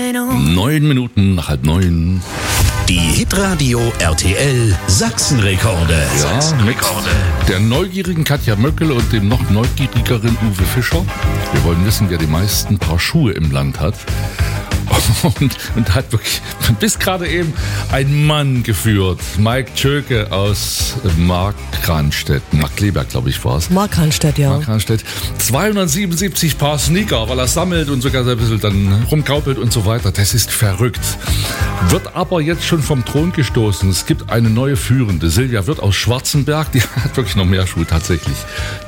Meinung. 9 Minuten nach 8:30. Die Hitradio RTL Sachsenrekorde. Ja, mit der neugierigen Katja Möckel und dem noch neugierigeren Uwe Fischer. Wir wollen wissen, wer die meisten Paar Schuhe im Land hat. Und hat wirklich bis gerade eben ein Mann geführt. Mike Tschöke aus Markranstädt. Markkleeberg, glaube ich, war es. Markranstädt, ja. Markranstädt. 277 Paar Sneaker, weil er sammelt und sogar ein bisschen dann rumkaupelt und so weiter. Das ist verrückt. Wird aber jetzt schon vom Thron gestoßen. Es gibt eine neue Führende. Silvia Wirth aus Schwarzenberg. Die hat wirklich noch mehr Schuhe tatsächlich.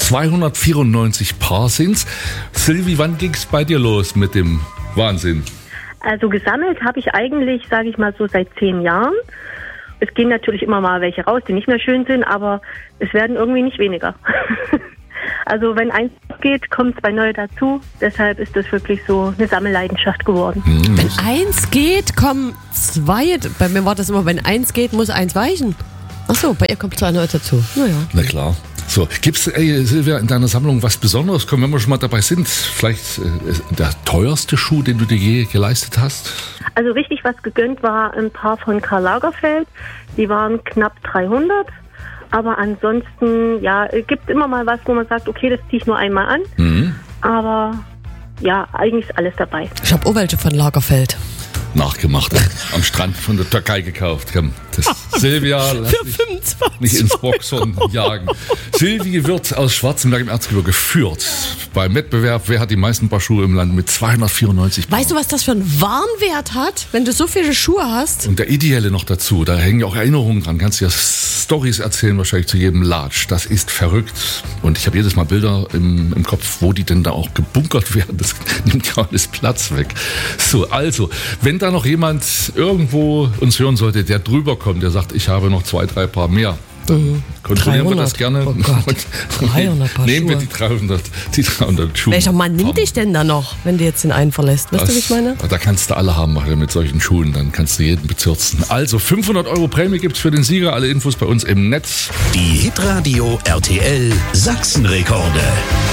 294 Paar sind's. Silvi, wann ging's bei dir los mit dem Wahnsinn? Also gesammelt habe ich eigentlich, sage ich mal so, seit 10 Jahren. Es gehen natürlich immer mal welche raus, die nicht mehr schön sind, aber es werden irgendwie nicht weniger. Also wenn eins geht, kommen 2 neue dazu. Deshalb ist das wirklich so eine Sammelleidenschaft geworden. Wenn eins geht, kommen 2. Bei mir war das immer, wenn eins geht, muss eins weichen. Achso, bei ihr kommt 2 neue dazu. Naja. Na klar. So, gibt's, Silvia, in deiner Sammlung was Besonderes? Komm, wenn wir schon mal dabei sind, vielleicht der teuerste Schuh, den du dir je geleistet hast? Also richtig was gegönnt war ein Paar von Karl Lagerfeld. Die waren knapp 300. Aber ansonsten, ja, es gibt immer mal was, wo man sagt, okay, das ziehe ich nur einmal an. Mhm. Aber ja, eigentlich ist alles dabei. Ich habe auch welche von Lagerfeld. Nachgemacht. Am Strand von der Türkei gekauft. Das Silvia, lass Für dich 25 nicht ins Boxhorn jagen. Silvi wird aus Schwarzenberg im Erzgebirge geführt. Beim Wettbewerb, wer hat die meisten Paar Schuhe im Land mit 294 Paar. Weißt du, was das für einen Warenwert hat, wenn du so viele Schuhe hast? Und der Ideelle noch dazu, da hängen ja auch Erinnerungen dran. Kannst du ja Storys erzählen, wahrscheinlich zu jedem Latsch. Das ist verrückt. Und ich habe jedes Mal Bilder im Kopf, wo die denn da auch gebunkert werden. Das nimmt ja alles Platz weg. So, also, wenn da noch jemand irgendwo uns hören sollte, der drüber kommt, der sagt, ich habe noch 2, 3 Paar mehr, dann kontrollieren 300. Wir das gerne. Oh Gott. 300 Paar nehmen Schuhe. Wir die 300 Schuhe. Welcher Mann nimmt dich denn da noch, wenn du jetzt den einen verlässt? Weißt du, wie ich meine? Da kannst du alle haben mit solchen Schuhen, dann kannst du jeden bezirzen. Also 500 € Prämie gibt's für den Sieger. Alle Infos bei uns im Netz. Die Hitradio RTL Sachsenrekorde.